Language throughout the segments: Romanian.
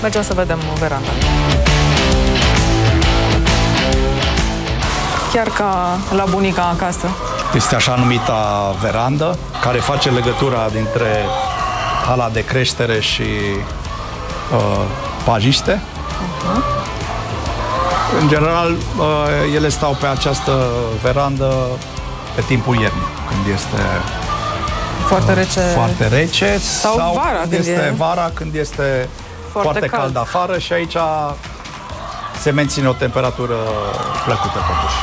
Mergem să vedem veranda. Chiar ca la bunica acasă. Este așa numita verandă, care face legătura dintre hala de creștere și pajiște. În general, ele stau pe această verandă pe timpul iernii, când este foarte rece sau vara, când este vara, când este foarte cald afară, și aici se menține o temperatură plăcută totuși.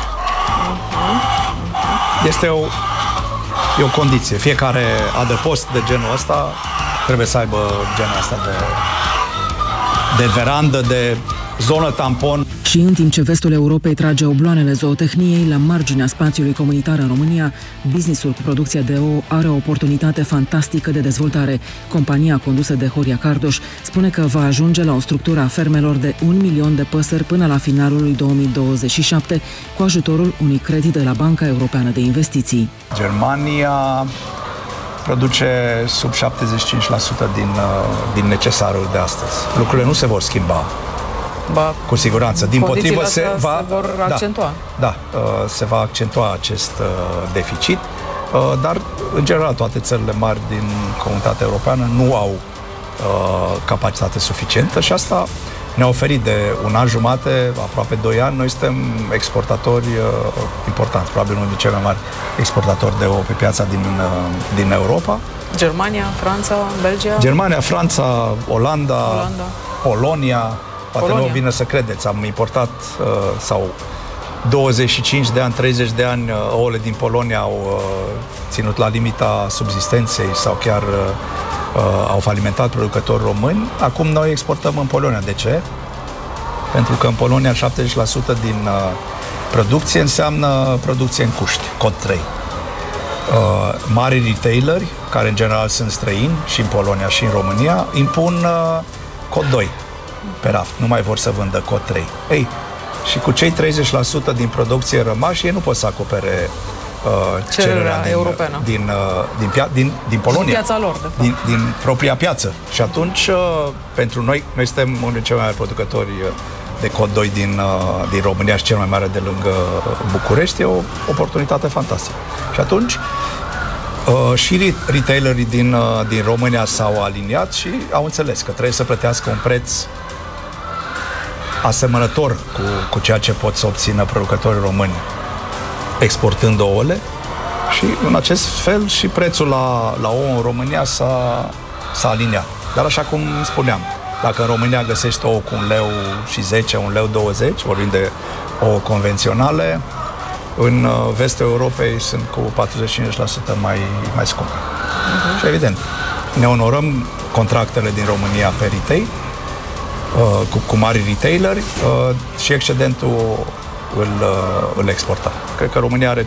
Este o condiție. Fiecare adăpost de genul ăsta trebuie să aibă genul ăsta de verandă, de zonă tampon. Și în timp ce vestul Europei trage obloanele zootehniei, la marginea spațiului comunitar în România, businessul cu producția de ou are o oportunitate fantastică de dezvoltare. Compania condusă de Horia Cardoș spune că va ajunge la o structură a fermelor de 1 milion de păsări până la finalul lui 2027, cu ajutorul unui credit de la Banca Europeană de Investiții. Germania produce sub 75% din necesarul de astăzi. Lucrurile nu se vor schimba. Cu siguranță. Dimpotrivă se vor accentua. Se va accentua acest deficit, dar în general toate țările mari din Comunitatea Europeană nu au capacitate suficientă și asta ne-a oferit de un an jumate, aproape 2 ani, noi suntem exportatori importanți, probabil unul dintre cei mai mari exportatori de ou pe piața din Europa. Germania, Franța, Belgia? Germania, Franța, Olanda. Polonia. Poate nu vine să credeți, am importat sau 25 de ani, 30 de ani ouăle din Polonia au ținut la limita subzistenței sau chiar au falimentat producători români. Acum noi exportăm în Polonia. De ce? Pentru că în Polonia 70% din producție înseamnă producție în cuști, cod 3. Mari retaileri, care în general sunt străini și în Polonia și în România, impun cod 2 pe raft. Nu mai vor să vândă cod 3. Ei, și cu cei 30% din producție rămași, ei nu pot să acopere cererea europeană din Polonia, din piața lor, din propria piață. Și atunci, pentru noi suntem unul dintre cei mai mari producători de cod 2 din România și cel mai mare de lângă București. E o oportunitate fantastică. Și atunci și retailerii din România s-au aliniat și au înțeles că trebuie să plătească un preț asemănător cu ceea ce pot să obțină producătorii români exportând ouăle, și în acest fel și prețul la ou în România s-a aliniat. Dar așa cum spuneam, dacă în România găsești ouă cu 1 leu și 10, 1 leu 20, vorbim de ouă convenționale, în vestul Europei sunt cu 45% mai scumpe. Și evident, ne onorăm contractele din România pe retail, cu mari retaileri, și excedentul îl exportăm. Cred că România are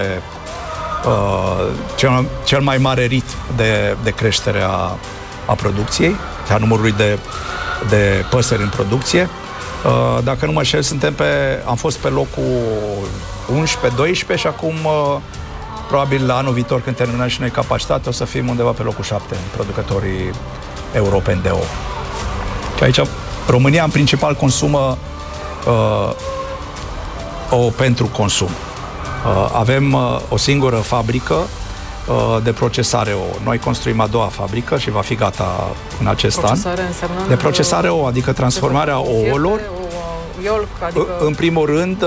cel mai mare ritm de creștere a producției, a numărului de păsări în producție. Dacă nu mă înșel, am fost pe locul 11-12 și acum probabil la anul viitor, când terminăm și noi capacitate, o să fim undeva pe locul 7 în producătorii europeni de ou. Și aici România în principal consumă ou pentru consum. Avem o singură fabrică de procesare ouă. Noi construim a doua fabrică și va fi gata în acest an. De procesare ouă, adică transformarea ouălor. În primul rând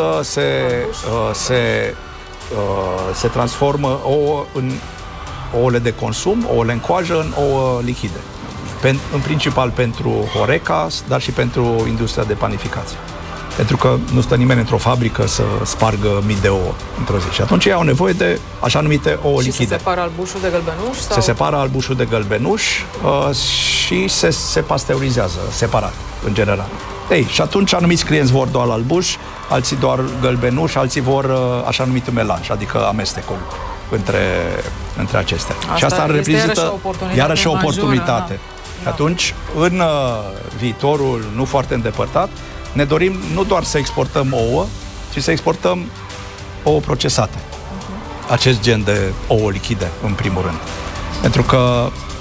se transformă ouă în ouăle de consum, ouăle în coajă, în ouă lichide. În principal pentru Horeca, dar și pentru industria de panificație. Pentru că nu stă nimeni într-o fabrică să spargă mii de ouă într-o zi. Și atunci ei au nevoie de așa numite ouă lichide. Și se separă albușul de gălbenuș? Sau? Se separă albușul de gălbenuș și se pasteurizează separat, în general. Ei, și atunci anumiți clienți vor doar albuș, alții doar gălbenuș, alții vor așa numitul melanj, adică amestecul între acestea. Și asta reprezintă iarăși o oportunitate. Și atunci, în viitorul nu foarte îndepărtat, ne dorim nu doar să exportăm ouă, ci să exportăm ouă procesate. Acest gen de ouă lichide, în primul rând. Pentru că